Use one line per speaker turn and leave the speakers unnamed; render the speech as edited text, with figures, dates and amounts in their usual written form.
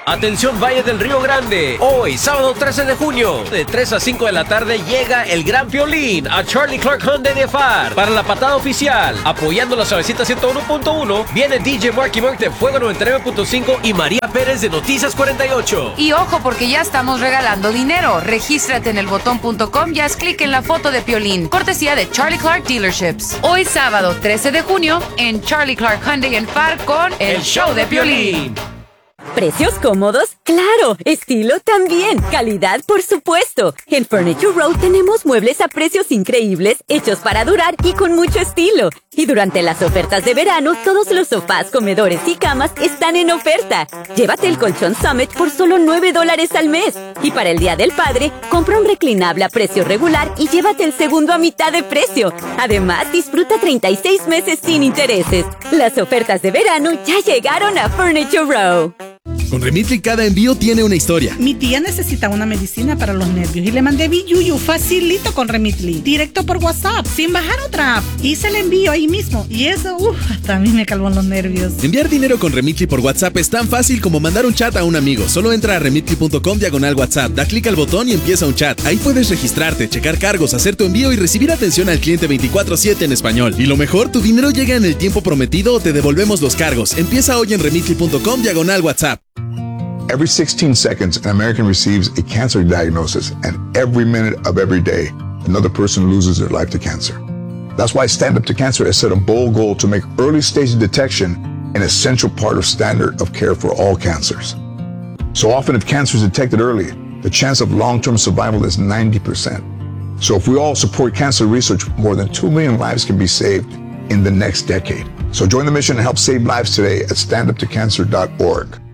Atención Valle del Río Grande, hoy sábado 13 de junio, de 3 a 5 de la tarde llega el Gran Piolín a Charlie Clark Hyundai de FAR para la patada oficial. Apoyando la Suavecita 101.1, viene DJ Marky Mark de Fuego 99.5 y María Pérez de Noticias 48.
Y ojo, porque ya estamos regalando dinero. Regístrate en elbotón.com y haz clic en la foto de Piolín, cortesía de Charlie Clark Dealerships. Hoy sábado 13 de junio en Charlie Clark Hyundai en FAR con el show de Piolín.
¿Precios cómodos? ¡Claro! ¿Estilo? También. ¿Calidad? Por supuesto. En Furniture Row tenemos muebles a precios increíbles, hechos para durar y con mucho estilo. Y durante las ofertas de verano, todos los sofás, comedores y camas están en oferta. Llévate el colchón Summit por solo $9 al mes. Y para el Día del Padre, compra un reclinable a precio regular y llévate el segundo a mitad de precio. Además, disfruta 36 meses sin intereses. Las ofertas de verano ya llegaron a Furniture Row.
Con Remitly cada envío tiene una historia.
Mi tía necesita una medicina para los nervios y le mandé Biyuyu facilito con Remitly, directo por WhatsApp, sin bajar otra app. Hice el envío ahí mismo y eso, hasta a mí me calmó los nervios.
Enviar dinero con Remitly por WhatsApp es tan fácil como mandar un chat a un amigo. Solo entra a remitly.com/WhatsApp, da clic al botón y empieza un chat. Ahí puedes registrarte, checar cargos, hacer tu envío y recibir atención al cliente 24/7 en español. Y lo mejor, tu dinero llega en el tiempo prometido o te devolvemos los cargos. Empieza hoy en remitly.com/WhatsApp.
Every 16 seconds, an American receives a cancer diagnosis, and every minute of every day, another person loses their life to cancer. That's why Stand Up to Cancer has set a bold goal to make early stage detection an essential part of standard of care for all cancers. So often, if cancer is detected early, the chance of long-term survival is 90%. So if we all support cancer research, more than 2 million lives can be saved in the next decade. So join the mission and help save lives today at standuptocancer.org.